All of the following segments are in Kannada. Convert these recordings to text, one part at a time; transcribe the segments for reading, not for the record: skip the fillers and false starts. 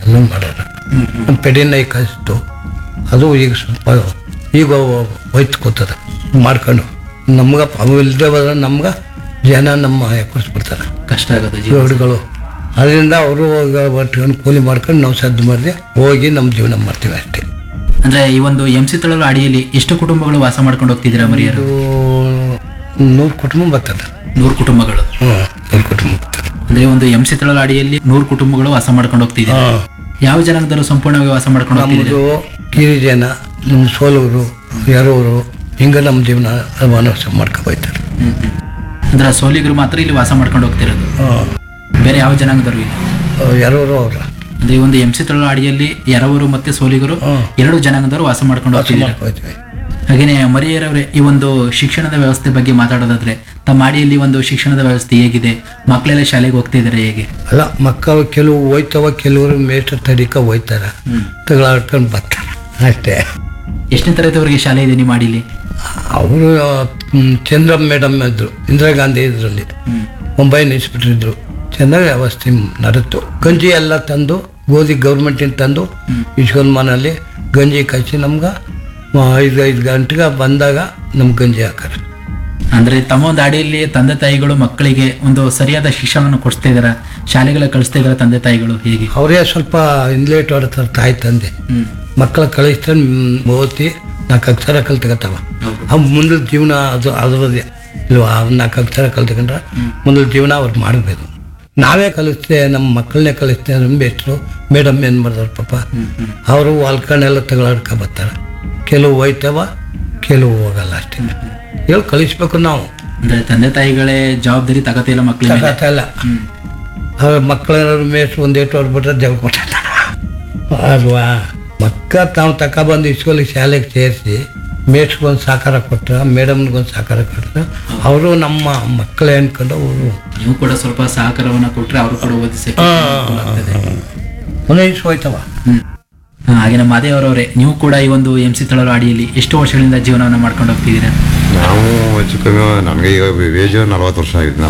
ಅದನ್ನು ಮಾಡೋರು. ಪೆಡಿನೈ ಕಲಿಸ್ತು, ಅದು ಈಗ ಸ್ವಲ್ಪ ಈಗ ಹೋಯ್ತ್ಕೋತದ ಮಾಡ್ಕೊಂಡು. ನಮ್ಗೆ ಅವು ಇಲ್ಲದೆ ಹೋದ್ರೆ ನಮ್ಗೆ ಜನ ನಮ್ಮ ಕೊಡಿಸ್ಬಿಡ್ತಾರೆ ಕಷ್ಟ ಆಗೋದು ಜೀವನ. ರೋಡ್ಗಳು. ಅದರಿಂದ ಅವರು ಒಟ್ಟು ಕೂಲಿ ಮಾಡ್ಕೊಂಡು ನಾವು ಸದ್ದು ಮಾಡಿದೆ ಹೋಗಿ ನಮ್ಮ ಜೀವನ ಮಾಡ್ತೀವಿ ಅಷ್ಟೇ. ಅಂದ್ರೆ ಈ ಒಂದು ಎಂಸಿ ತಳಲು ಅಡಿಯಲ್ಲಿ ಎಷ್ಟು ಕುಟುಂಬಗಳು ವಾಸ ಮಾಡ್ಕೊಂಡು ಹೋಗ್ತಿದ್ದೀರಾ ಮರಿಯರು? 100 ಕುಟುಂಬ ಬರ್ತದೆ. 100 ಕುಟುಂಬಗಳು. 100 ಕುಟುಂಬ ಬರ್ತದೆ. ಅಂದ್ರೆ ಒಂದು ಎಂಸಿ ತಳಲು ಅಡಿಯಲ್ಲಿ 100 ಕುಟುಂಬಗಳು ವಾಸ ಮಾಡ್ಕೊಂಡು ಹೋಗ್ತಿದ್ದೀರಾ. ಯಾವ ಜನಾಂಗದಲ್ಲೂ ಸಂಪೂರ್ಣವಾಗಿ ವಾಸ ಮಾಡ್ಕೊಂಡು ಹೋಗ್ತಿದ್ದೀರಾ? ನಮ್ಮದು ಗಿರಿಜನ, ನಮ್ಮ ಸೋಲೂರು, ಯರೂರು, ಹಿಂಗೆ ನಮ್ಮ ಜೀವನ ವನವಾಸ ಮಾಡ್ಕೊಬೋಯ್ತಾರೆ. ಅಂದ್ರೆ ಸೋಲಿಗರು ಮಾತ್ರ ಇಲ್ಲಿ ವಾಸ ಮಾಡ್ಕೊಂಡು ಹೋಗ್ತಿರೋದು, ಬೇರೆ ಯಾವ ಜನಾಂಗದವರು ಇಲ್ಲ? ಯರೂರು ಅವ್ರ ಅಂದ್ರೆ ಈ ಒಂದು ಎಂಸಿ ತಳಲು ಅಡಿಯಲ್ಲಿ ಎರವರು ಮತ್ತೆ ಸೋಲಿಗರು 2 ಜನಾಂಗದವರು ವಾಸ ಮಾಡ್ಕೊಂಡು ಹೋಗ್ತಿದ್ದೀರಾ. ಮಾಡ್ಕೊಳ್ತೀವಿ. ಹಾಗೇನೆ ಮರಿಯರವರೇ, ಈ ಒಂದು ಶಿಕ್ಷಣದ ವ್ಯವಸ್ಥೆ ಬಗ್ಗೆ ಮಾತಾಡೋದಾದ್ರೆ ತಮ್ಮ ಅಡಿಯಲ್ಲಿ ಒಂದು ಶಿಕ್ಷಣದ ವ್ಯವಸ್ಥೆ ಹೇಗಿದೆ? ಮಕ್ಕಳೆಲ್ಲ ಶಾಲೆಗೆ ಹೋಗ್ತಾ ಇದಾರೆ ಹೇಗೆ? ಅಲ್ಲ, ಮಕ್ಕಳು ಕೆಲವು ಹೋಯ್ತವ, ಕೆಲವರು ಮೇಷ್ಟ್ರ ತಡಿಕ ಹೋಯ್ತಾರೆ, ತಗೊಳಾಡ್ಕೊಂಡು ಬರ್ತಾರೆ ಅಷ್ಟೇ. ಎಷ್ಟನೇ ತರಗತಿವರೆಗೆ ಶಾಲೆ ಇದೆ ನಿಮ್ಮ ಅಡಿಲಿ? ಅವರು ಚಂದ್ರಮ್ಮ ಮೇಡಮ್ ಇದ್ರು, ಇಂದಿರಾ ಗಾಂಧಿ ಇದರಲ್ಲಿ ಮುಂಬೈನ ಇಸ್ಬಿಟ್ರಿದ್ರು. ಚೆನ್ನಾಗಿ ವ್ಯವಸ್ಥೆ ನಡೆತು. ಗಂಜಿ ಎಲ್ಲ ತಂದು, ಗೋಧಿ ಗೌರ್ಮೆಂಟಿನ ತಂದು ಇಸ್ಕೊಂಡ್ ಮನೆಯಲ್ಲಿ ಗಂಜಿ ಕಾಯಿಸಿ ನಮ್ಗೆ 5 ಗಂಟೆಗೆ ಬಂದಾಗ ನಮ್ಗೆ ಗಂಜಿ ಹಾಕಾರೆ. ಅಂದ್ರೆ ತಮ್ಮ ಒಂದು ಅಡಿಯಲ್ಲಿ ತಂದೆ ತಾಯಿಗಳು ಮಕ್ಕಳಿಗೆ ಒಂದು ಸರಿಯಾದ ಶಿಕ್ಷಣವನ್ನು ಕೊಡಿಸ್ತಾ ಇದಾರ, ಶಾಲೆಗಳ ಕಳಿಸ್ತಾ ಇದಾರ ತಂದೆ ತಾಯಿಗಳು ಹೇಗೆ? ಅವರೇ ಸ್ವಲ್ಪ ಇನ್ಲೇಟ್ ಹೊಡ್ತಾರೆ ತಾಯಿ ತಂದೆ. ಮಕ್ಕಳ ಕಳಿಸ್ತಾರೆ, ಓದಿ 4 ಅಕ್ಷರ ಕಲ್ತ್ಕೊತಾವ. ಅವು ಮುಂದಿನ ಜೀವನ ಅದು ಅದರದ್ದೇ ಇಲ್ವಾ? 4 ಅಕ್ಷರ ಕಲ್ತ್ಕೊಂಡ್ರೆ ಮುಂದಿನ ಜೀವನ ಅವ್ರು ಮಾಡಬೇಕು. ನಾವೇ ಕಲಿಸ್ತೇವೆ, ನಮ್ಮ ಮಕ್ಕಳನ್ನೇ ಕಲಿಸ್ತೇವೆ. ಬೆಸ್ಟ್ರು ಮೇಡಮ್ ಏನು ಮಾಡ್ತಾರೆ ಪಾಪ, ಅವರು ಹೊಲ್ಕಣ್ಣೆಲ್ಲ ತಗೊಳಡ್ಕ ಬರ್ತಾರೆ. ಕೆಲವು ಹೋಯ್ತವ, ಕೆಲವು ಹೋಗಲ್ಲ ಅಷ್ಟೇ. ಹೇಳಿ ಕಲಿಸ್ಬೇಕು ನಾವು. ಅಂದ್ರೆ ತಂದೆ ತಾಯಿಗಳೇ ಜವಾಬ್ದಾರಿ ತಗತಿಲ್ಲ ಮಕ್ಕಳಿಗೆ. ತಗತ್ತಲ್ಲ. ಅವ್ರ ಮಕ್ಕಳೇನಾದ್ರು ಮೇಷ್ಟ್ರು ಒಂದೇಟು ಹೊಡ್ಬಿಟ್ರೆ ಜಗಳ ಕೊಟ್ಟ ಅಲ್ವಾ? ಮಕ್ಕ ತಾವು ತಗೊಬಂದು ಇಸ್ಕೊಲಿಗೆ ಶಾಲೆಗೆ ಸೇರಿಸಿ ಮೇಷ್ಟ್ರಿಗೊಂದು ಸಹಕಾರ ಕೊಟ್ಟರೆ, ಮೇಡಮ್ನಿಗೊಂದು ಸಹಕಾರ ಕೊಟ್ಟರೆ ಅವರು ನಮ್ಮ ಮಕ್ಕಳೇ ಅನ್ಕೊಂಡು ಅವರು ನೀವು ಕೂಡ ಸ್ವಲ್ಪ ಸಹಕಾರವನ್ನ ಕೊಟ್ರೆ ಅವರು ಕೂಡ ಓದಿಸಿ ಒಂದೈದು ಹೋಯ್ತವ. ಹಾಗೆ ನಮ್ಮ ಮಾದೇವರವರೇ, ನೀವು ಕೂಡ ಈ ಒಂದು ಎಂಸಿ ತಳಲು ಅಡಿಯಲ್ಲಿ ಎಷ್ಟು ವರ್ಷಗಳಿಂದ ಜೀವನವನ್ನು ಮಾಡ್ಕೊಂಡು ಹೋಗ್ತಿದ್ದೀರಾ? ನಾವು ಹೆಚ್ಚು ಕಮ್ಮಿ ನನಗೆ ಈಗ ಏಜ್ 40 ವರ್ಷ ಆಗಿದೆ.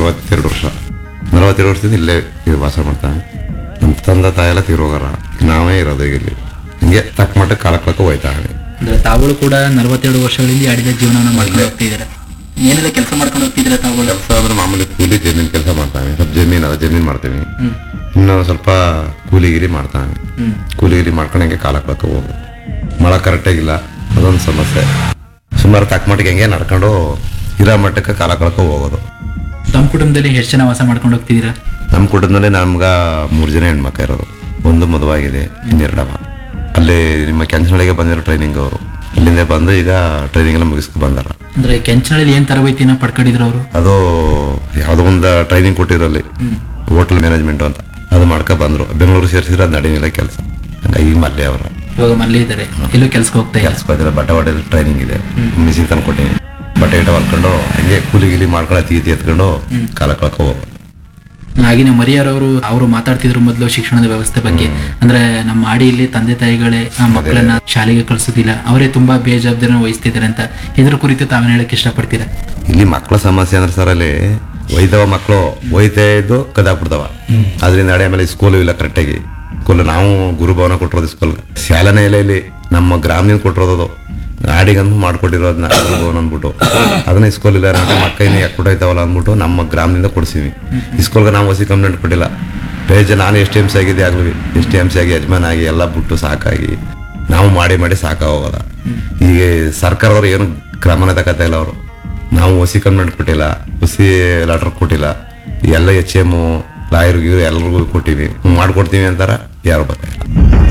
42 ವರ್ಷದಿಂದ ಇಲ್ಲೇ ವಾಸ ಮಾಡ್ತಾನೆ. ನಮ್ಮ ತಂದೆ ತಾಯಿ ಎಲ್ಲ ತೀರೋಗಾರ, ನಾವೇ ಇರೋದು ಈಗ ಇಲ್ಲಿ. ಹಿಂಗೆ ತಕ್ಕ ಮಟ್ಟಕ್ಕೆ ಕಾಲಕ್ಕೆ ಹೋಯ್ತಾನೆ. ಅಂದ್ರೆ ತಾವುಗಳು ಕೂಡ 42 ವರ್ಷಗಳಿಂದ ಅಡಿದ ಜೀವನವನ್ನು ಮಾಡ್ಕೊಂಡು ಹೋಗ್ತಿದ್ದೀರಾ. ಏನೆಲ್ಲ ಕೆಲಸ ಮಾಡ್ಕೊಂಡು ಹೋಗ್ತಿದ್ದೀರಾ ತಾವುಗಳು? ಕೆಲಸ ಅಂದ್ರೆ ಮಾಮೂಲಿ ಕೂಲಿ ಜಮೀನು ಕೆಲಸ ಮಾಡ್ತಾನೆ. ಸ್ವಲ್ಪ ಜಮೀನು ಮಾಡ್ತೀವಿ. ಇನ್ನು ಸ್ವಲ್ಪ ಕೂಲಿಗಿರಿ ಮಾಡ್ತಾನೆ. ಕೂಲಿಗಿರಿ ಮಾಡ್ಕೊಂಡು ಹೆಂಗೆ ಕಾಲಕ್ಕೆ ಹೋಗು. ಮಳೆ ಕರೆಕ್ಟಾಗಿಲ್ಲ, ಅದೊಂದು ಸಮಸ್ಯೆ. ಸುಮಾರು ತಕ್ಕ ಮಟ್ಟಿಗೆ ಹೆಂಗೆ ನಡ್ಕೊಂಡು ಇರೋ ಮಟ್ಟಕ್ಕೆ ಕಾಲಕ್ಕೆ ಹೋಗೋದು. ತಮ್ಮ ಕುಟುಂಬದಲ್ಲಿ ಎಷ್ಟು ಜನ ವಾಸ ಮಾಡ್ಕೊಂಡು ಹೋಗ್ತಿದ್ದೀರಾ? ನಮ್ಮ ಕುಟುಂಬದಲ್ಲಿ ನಮ್ಗೆ 3 ಜನ ಹೆಣ್ಮಕ್ಳು ಇರೋದು. ಒಂದು ಮದುವಾಗಿದೆ, 2 ಅಲ್ಲಿ ನಿಮ್ಮ ಕೆಂಚನಹಳ್ಳಿಗೆ ಬಂದಿರೋ ಟ್ರೈನಿಂಗ್. ಅವರು ಇಲ್ಲಿಂದ ಬಂದು ಈಗ ಟ್ರೈನಿಂಗ್ ಎಲ್ಲ ಮುಗಿಸ್ಕೊ ಬಂದಾರ. ಅಂದ್ರೆ ಕೆಂಚನಹಳ್ಳಿ ಏನ್ ತರಬೇತಿನ ಪಡ್ಕೊಂಡಿದ್ರು ಅವರು? ಅದು ಯಾವುದೋ ಒಂದು ಟ್ರೈನಿಂಗ್ ಕೊಟ್ಟಿರಲ್ಲಿ ಹೋಟೆಲ್ ಮ್ಯಾನೇಜ್ಮೆಂಟ್ ಅಂತ, ಅದು ಮಾಡ್ಕೊ ಬಂದ್ರು. ಬೆಂಗಳೂರು ಸೇರಿಸಿದ್ರೆ ಅದು ನಡೀನಿಲ್ಲ ಕೆಲಸ. ಹಂಗಾಗಿ ಈಗ ಮಲ್ಲೆ ಅವರ ಇವಾಗ ಮಲ್ಲಿ ಇದ್ದಾರೆ, ಎಲ್ಲೂ ಕೆಲ್ಸಕ್ಕೆ ಹೋಗ್ತಾ ಇಲ್ಲ. ಕೆಲ್ಸಕ್ಕೆ ಹೋದ್ರೆ ಬಟ್ಟೆ ಹೊಡೆದ ಟ್ರೈನಿಂಗ್ ಇದೆ. ಮಿಸಿನ್ ತಂದು ಕೊಟ್ಟಿನಿ. ಬಟ್ಟೆ ಗಿಟ ಹೊಲ್ಕೊಂಡು ಹಂಗೆ ಕೂಲಿ ಗಿಲಿ ಮಾಡ್ಕೊಂಡು ಅತಿ ಎತ್ಕೊಂಡು ಕಾಲಕ್ಕೆ ಹೋಗೋದು. ಹಾಗೆ ಮರಿಯರವರು ಅವರು ಮಾತಾಡ್ತಿದ್ರು ಮೊದಲು ಶಿಕ್ಷಣದ ವ್ಯವಸ್ಥೆ ಬಗ್ಗೆ. ಅಂದ್ರೆ ನಮ್ಮ ಅಡಿಯಲ್ಲಿ ತಂದೆ ತಾಯಿಗಳೇ ಮಕ್ಕಳನ್ನ ಶಾಲೆಗೆ ಕಳ್ಸೋದಿಲ್ಲ, ಅವರೇ ತುಂಬಾ ಬೇಜವಾಬ್ದಾರಿನ ವಹಿಸ್ತಿದ್ದಾರೆ ಅಂತ. ಇದ್ರ ಕುರಿತು ತಾವೇನು ಹೇಳಕ್ ಇಷ್ಟಪಡ್ತೀರಾ? ಇಲ್ಲಿ ಮಕ್ಕಳ ಸಮಸ್ಯೆ ಅಂದ್ರೆ ಸರ್, ಅಲ್ಲಿ ಒಯ್ತವ ಮಕ್ಕಳು ಒಯ್ತಾ ಇದ್ದು ಕದಾಕ್ಬಿಡ್ತಾವ. ಅದರಿಂದ ಅಡಿ ಆಮೇಲೆ ಸ್ಕೂಲು ಇಲ್ಲ ಕರೆಕ್ಟಾಗಿ. ಸ್ಕೂಲ್ ನಾವು ಗುರುಭವನ ಕೊಟ್ಟಿರೋದು ಸ್ಕೂಲ್, ಶಾಲೆನೇ ಇಲ್ಲ ಇಲ್ಲಿ. ನಮ್ಮ ಗ್ರಾಮದಿಂದ ಕೊಟ್ಟಿರೋದು, ಆಡಿಗಂತೂ ಮಾಡ್ಕೊಟ್ಟಿರೋದನ್ನ ಗುರುಭವನ ಅಂದ್ಬಿಟ್ಟು. ಅದನ್ನ ಸ್ಕೂಲ್ ಇಲ್ಲ ಮಕ್ಕ ಇನ್ನು ಯಾಕೆ ಅಂದ್ಬಿಟ್ಟು ನಮ್ಮ ಗ್ರಾಮದಿಂದ ಕೊಡ್ಸಿವಿ. ಸ್ಕೂಲ್ಗೆ ನಾವು ಹೊಸಿ ಕಂಪ್ಲೇಂಟ್ ಕೊಟ್ಟಿಲ್ಲ. ಬೇಜ ನಾನು ಎಷ್ಟು MC ಆಗಿದೆ ಆಗ್ಲಿ, ಎಷ್ಟು MC ಆಗಿ ಯಜಮಾನ ಆಗಿ ಎಲ್ಲ ಬಿಟ್ಟು ಸಾಕಾಗಿ ನಾವು ಮಾಡಿ ಸಾಕಾಗೋದ. ಈಗ ಸರ್ಕಾರದವ್ರು ಏನು ಕ್ರಮನೇ ತಗೋತಾ ಇಲ್ಲ. ಅವರು ನಾವು ಹೊಸಿ ಕಂಪ್ಲೇಂಟ್ ಕೊಟ್ಟಿಲ್ಲ, ಹೊಸಿ ಲೆಟರ್ ಕೊಟ್ಟಿಲ್ಲ. ಎಲ್ಲ HM ಲಾಯರ್ಗೆ ಎಲ್ರಿಗೂ ಕೊಟ್ಟಿವಿ, ಮಾಡ್ಕೊಡ್ತೀವಿ ಅಂತಾರ, ಯಾರು ಬರ್ತಾ ಇಲ್ಲ.